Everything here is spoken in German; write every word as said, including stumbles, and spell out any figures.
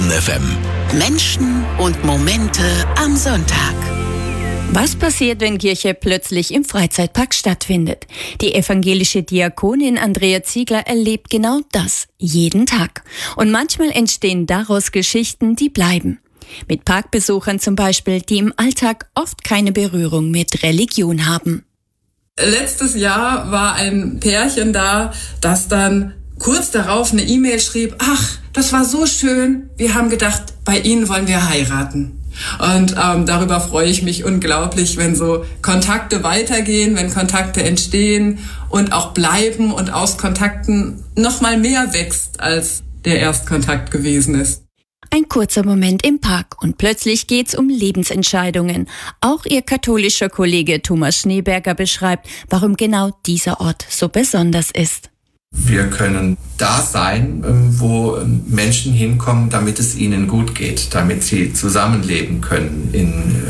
Baden F M. Menschen und Momente am Sonntag. Was passiert, wenn Kirche plötzlich im Freizeitpark stattfindet? Die evangelische Diakonin Andrea Ziegler erlebt genau das jeden Tag. Und manchmal entstehen daraus Geschichten, die bleiben. Mit Parkbesuchern zum Beispiel, die im Alltag oft keine Berührung mit Religion haben. Letztes Jahr war ein Pärchen da, das dann kurz darauf eine E-Mail schrieb: Ach, das war so schön, wir haben gedacht, bei Ihnen wollen wir heiraten. Und ähm, darüber freue ich mich unglaublich, wenn so Kontakte weitergehen, wenn Kontakte entstehen und auch bleiben und aus Kontakten noch mal mehr wächst, als der Erstkontakt gewesen ist. Ein kurzer Moment im Park und plötzlich geht's um Lebensentscheidungen. Auch ihr katholischer Kollege Thomas Schneeberger beschreibt, warum genau dieser Ort so besonders ist. Wir können da sein, wo Menschen hinkommen, damit es ihnen gut geht, damit sie zusammenleben können in